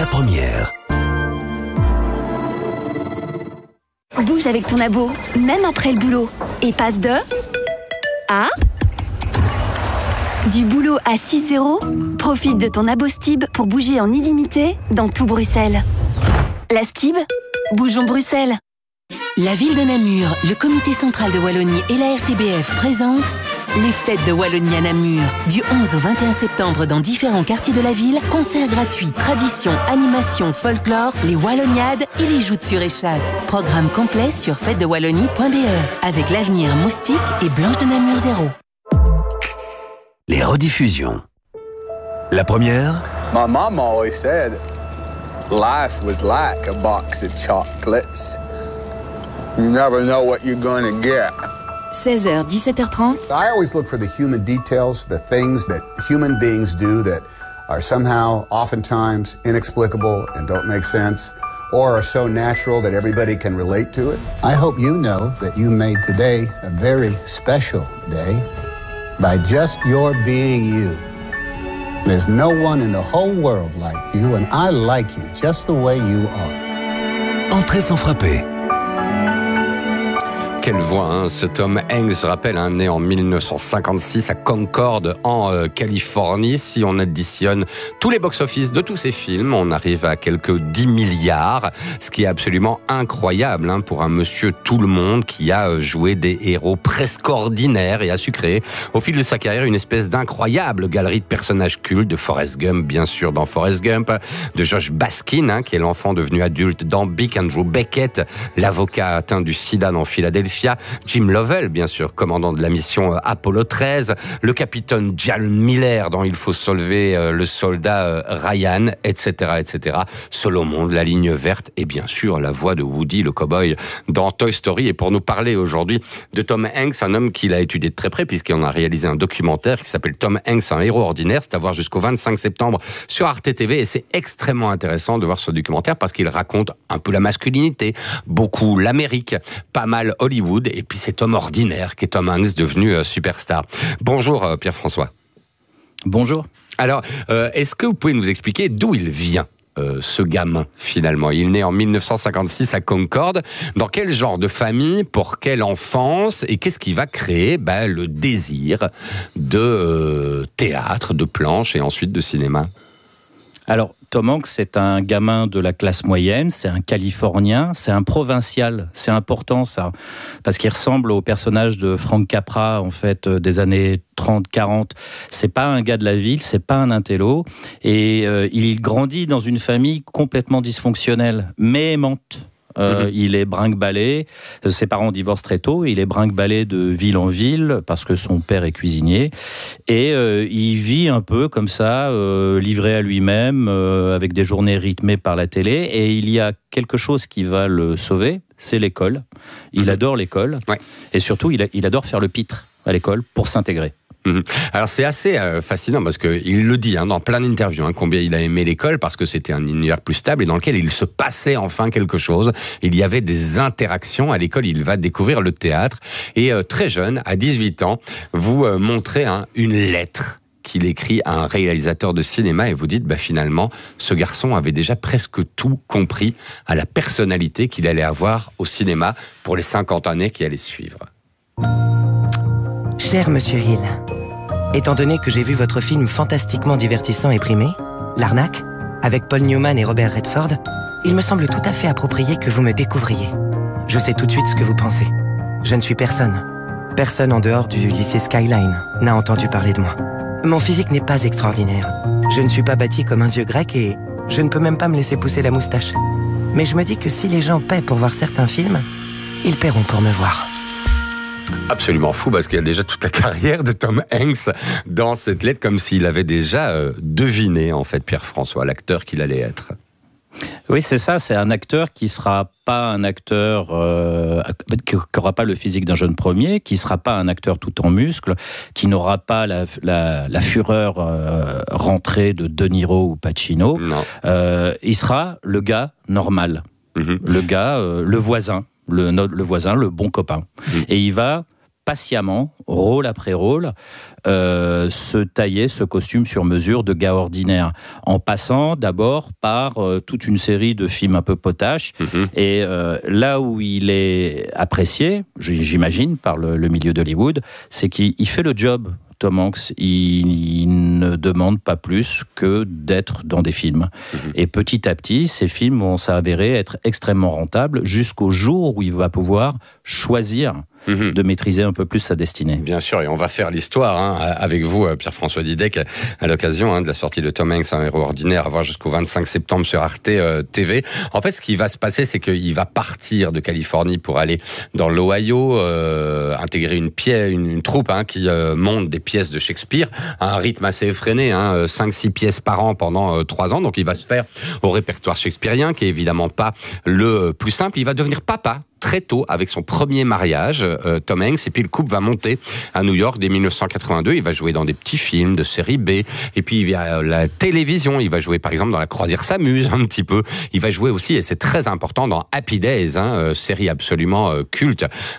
première. Bouge avec ton abo, même après le boulot. Et passe de... à... du boulot à 6€. Profite de ton abo Stib pour bouger en illimité dans tout Bruxelles. La Stib, bougeons Bruxelles. La ville de Namur, le comité central de Wallonie et la RTBF présentent les fêtes de Wallonie à Namur. Du 11 au 21 septembre dans différents quartiers de la ville, concerts gratuits, traditions, animations, folklore, les Walloniades et les joutes sur échasse. Programme complet sur fêtesdewallonie.be avec l'avenir Moustique et Blanche de Namur 0. Les rediffusions. La première. My mom always said life was like a box of chocolates. You never know what you're gonna get. 16h, 17h30. I always look for the human details, the things that human beings do that are somehow, oftentimes, inexplicable and don't make sense, or are so natural that everybody can relate to it. I hope you know that you made today a very special day by just your being you. There's no one in the whole world like you, and I like you just the way you are. Entrée sans frapper. Quelle voix, hein, ce Tom Hanks, je rappelle, né en 1956 à Concord, en Californie. Si on additionne tous les box-office de tous ces films, on arrive à quelques 10 milliards, ce qui est absolument incroyable pour un monsieur tout le monde qui a joué des héros presque ordinaires et a su créer, au fil de sa carrière, une espèce d'incroyable galerie de personnages cultes, de Forrest Gump, bien sûr, dans Forrest Gump, de Josh Baskin, qui est l'enfant devenu adulte dans Big, Andrew Beckett, l'avocat atteint du sida dans Philadelphia, Jim Lovell, bien sûr, commandant de la mission Apollo 13, le capitaine John Miller dans Il faut sauver le soldat Ryan, etc., etc. Solomon de la ligne verte et bien sûr la voix de Woody, le cow-boy dans Toy Story. Et pour nous parler aujourd'hui de Tom Hanks, un homme qu'il a étudié de très près puisqu'il en a réalisé un documentaire qui s'appelle Tom Hanks, un héros ordinaire. C'est à voir jusqu'au 25 septembre sur Arte TV et c'est extrêmement intéressant de voir ce documentaire parce qu'il raconte un peu la masculinité, beaucoup l'Amérique, pas mal Hollywood. Et puis cet homme ordinaire qui est Tom Hanks devenu superstar. Bonjour Pierre-François. Bonjour. Alors, est-ce que vous pouvez nous expliquer d'où il vient ce gamin finalement? Il est né en 1956 à Concord. Dans quel genre de famille, pour quelle enfance et qu'est-ce qui va créer le désir de théâtre, de planche et ensuite de cinéma? Alors, Tom Hanks, c'est un gamin de la classe moyenne, c'est un Californien, c'est un provincial. C'est important, ça, parce qu'il ressemble au personnage de Frank Capra, en fait, des années 30-40. C'est pas un gars de la ville, c'est pas un intello. Et il grandit dans une famille complètement dysfonctionnelle, mais aimante. Il est brinque-ballé, ses parents divorcent très tôt, il est brinque-ballé de ville en ville parce que son père est cuisinier et il vit un peu comme ça, livré à lui-même, avec des journées rythmées par la télé et il y a quelque chose qui va le sauver, c'est l'école. Il adore l'école et surtout il adore faire le pitre à l'école pour s'intégrer. Alors c'est assez fascinant parce qu'il le dit dans plein d'interviews combien il a aimé l'école parce que c'était un univers plus stable et dans lequel il se passait enfin quelque chose. Il y avait des interactions à l'école, il va découvrir le théâtre et très jeune, à 18 ans, vous montrez une lettre qu'il écrit à un réalisateur de cinéma et vous dites finalement ce garçon avait déjà presque tout compris à la personnalité qu'il allait avoir au cinéma pour les 50 années qui allaient suivre. Cher Monsieur Hill, étant donné que j'ai vu votre film fantastiquement divertissant et primé, L'Arnaque, avec Paul Newman et Robert Redford, il me semble tout à fait approprié que vous me découvriez. Je sais tout de suite ce que vous pensez. Je ne suis personne. Personne en dehors du lycée Skyline n'a entendu parler de moi. Mon physique n'est pas extraordinaire. Je ne suis pas bâti comme un dieu grec et je ne peux même pas me laisser pousser la moustache. Mais je me dis que si les gens paient pour voir certains films, ils paieront pour me voir. Absolument fou parce qu'il y a déjà toute la carrière de Tom Hanks dans cette lettre comme s'il avait déjà deviné en fait Pierre-François, l'acteur qu'il allait être. Oui, c'est ça, c'est un acteur qui sera pas un acteur qui n'aura pas le physique d'un jeune premier, qui sera pas un acteur tout en muscles, qui n'aura pas la fureur rentrée de De Niro ou Pacino. Il sera le gars normal, le gars, le voisin. Le voisin, le bon copain. Et il va patiemment, rôle après rôle, se tailler ce costume sur mesure de gars ordinaire, en passant d'abord par toute une série de films un peu potaches. Et là où il est apprécié, j'imagine, par le milieu d'Hollywood, c'est qu'il fait le job. Tom Hanks, il ne demande pas plus que d'être dans des films. Et petit à petit, ces films vont s'avérer être extrêmement rentables jusqu'au jour où il va pouvoir choisir de maîtriser un peu plus sa destinée. Bien sûr, et on va faire l'histoire avec vous, Pierre-François Didec, à l'occasion de la sortie de Tom Hanks, un héros ordinaire, à voir jusqu'au 25 septembre sur Arte TV. En fait, ce qui va se passer, c'est qu'il va partir de Californie pour aller dans l'Ohio, intégrer une troupe qui monte des pièces de Shakespeare à un rythme assez effréné, 5-6 pièces par an pendant 3 ans. Donc il va se faire au répertoire shakespearien, qui est évidemment pas le plus simple. Il va devenir papa très tôt, avec son premier mariage, Tom Hanks, et puis le couple va monter à New York dès 1982. Il va jouer dans des petits films de série B, et puis il y a la télévision. Il va jouer par exemple dans La Croisière s'amuse un petit peu. Il va jouer aussi, et c'est très important, dans Happy Days, série absolument culte